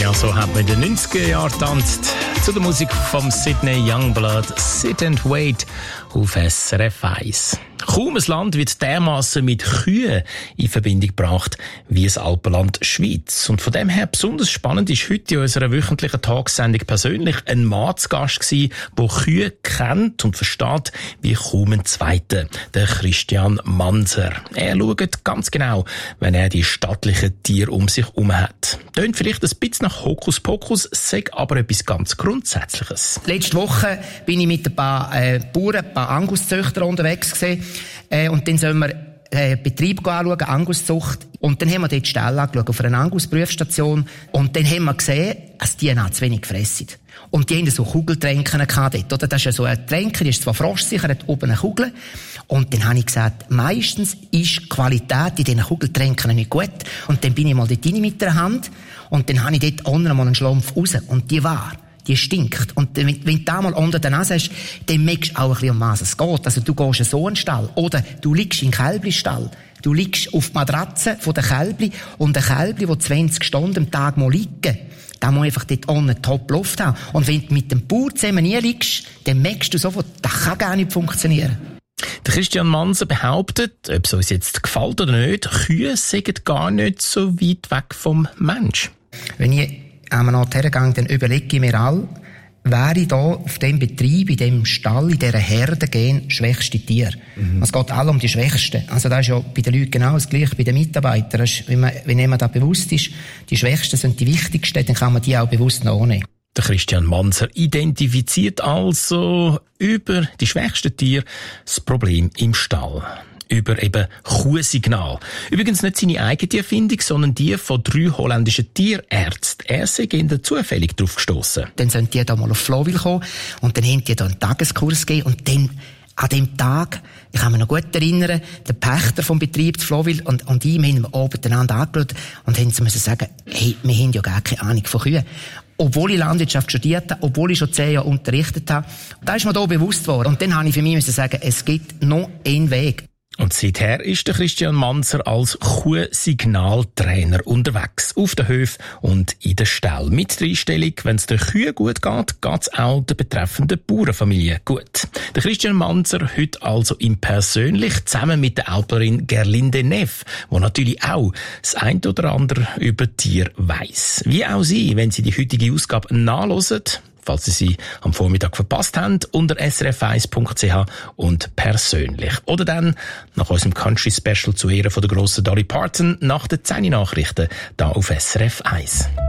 Ja, so hat man in den 90er Jahren getanzt. Zu der Musik von Sydney Youngblood, Sit and Wait auf SRF 1. Kaum ein Land wird dermassen mit Kühen in Verbindung gebracht wie das Alpenland Schweiz. Und von dem her besonders spannend ist heute in unserer wöchentlichen Tagessendung persönlich ein Mann zu Gast gewesen, der Kühe kennt und versteht wie kaum ein Zweiter, der Christian Manser. Er schaut ganz genau, wenn er die stattlichen Tiere um sich herum hat. Tönt vielleicht ein bisschen nach Hokuspokus, sagt aber etwas ganz Grundsätzliches. Letzte Woche bin ich mit ein paar Bauern, ein paar Anguszüchter unterwegs gewesen. Und dann sollen wir Betrieb anschauen, Anguszucht. Und dann haben wir dort die Stelle angeschaut, auf einer Angus-Prüfstation. Und dann haben wir gesehen, dass die zu wenig gefressen. Und die haben so Kugeltränken gehabt dort, oder? Das ist ja so ein Tränker, die ist zwar frostsicher, hat oben eine Kugel. Und dann habe ich gesagt, meistens ist die Qualität in diesen Kugeltränken nicht gut. Und dann bin ich mal dort rein mit der Hand. Und dann habe ich dort unten mal einen Schlumpf raus. Und die stinkt. Und wenn du da mal unter der Nase hast, dann merkst du auch ein bisschen, um was es geht. Also du gehst in so einen Stall. Oder du liegst in den Kälbli-Stall. Du liegst auf die Matratze von den Kälbli. Und ein Kälbli, das 20 Stunden am Tag mal liegen, da muss einfach dort unten top Luft haben. Und wenn du mit dem Bauer zusammen nie liegst, dann merkst du sofort, das kann gar nicht funktionieren. Der Christian Manser behauptet, ob es uns jetzt gefällt oder nicht, Kühe sind gar nicht so weit weg vom Mensch. Wenn ich einmal nach hergegangen, dann überlege ich mir all, wer ich da auf dem Betrieb, in dem Stall, in dieser Herde gehen, schwächste Tier. Es geht alle um die Schwächsten. Also das ist ja bei den Leuten genau das Gleiche, bei den Mitarbeitern. Wenn jemand da bewusst ist, die Schwächsten sind die Wichtigsten, dann kann man die auch bewusst noch nehmen. Der Christian Manser identifiziert also über die schwächsten Tiere das Problem im Stall. Über eben Kuhsignal. Übrigens nicht seine eigene Erfindung, sondern die von 3 holländischen Tierärzten. Er sei zufällig drauf gestossen. Dann sind die da mal auf Flowil gekommen und dann haben die da einen Tageskurs gegeben und dann an dem Tag, ich kann mich noch gut erinnern, der Pächter vom Betrieb zu Flowil und ich, wir haben oben einander angeschaut und haben sie müssen sagen, hey, wir haben ja gar keine Ahnung von Kühen. Obwohl ich Landwirtschaft studiert habe, obwohl ich schon 10 Jahre unterrichtet habe. Da ist mir da bewusst geworden. Und dann habe ich für mich müssen sagen, es gibt noch einen Weg. Und seither ist der Christian Manser als Kuhsignaltrainer unterwegs, auf den Höfen und in den Ställen. Mit der Einstellung, wenn es den Kühen gut geht, geht es auch der betreffenden Bauernfamilie gut. Der Christian Manser heute also im Persönlich, zusammen mit der Alperin Gerlinde Neff, die natürlich auch das ein oder andere über Tier weiss. Wie auch Sie, wenn Sie die heutige Ausgabe nachhören, falls Sie sie am Vormittag verpasst haben, unter srf1.ch und persönlich. Oder dann nach unserem Country Special zu Ehren von der grossen Dolly Parton nach den 10 Nachrichten da auf SRF 1.